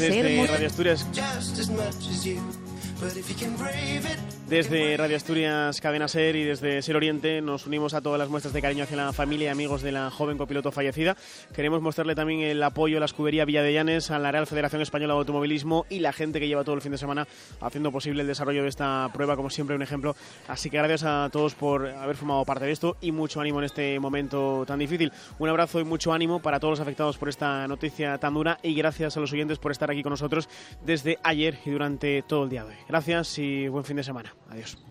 Desde Radio Asturias. Desde Radio Asturias, Cadena SER y desde SER Oriente nos unimos a todas las muestras de cariño hacia la familia y amigos de la joven copiloto fallecida. Queremos mostrarle también el apoyo a la escudería Villa de Llanes, a la Real Federación Española de Automovilismo y la gente que lleva todo el fin de semana haciendo posible el desarrollo de esta prueba, como siempre un ejemplo. Así que gracias a todos por haber formado parte de esto y mucho ánimo en este momento tan difícil. Un abrazo y mucho ánimo para todos los afectados por esta noticia tan dura y gracias a los oyentes por estar aquí con nosotros desde ayer y durante todo el día de hoy. Gracias y buen fin de semana. Adiós.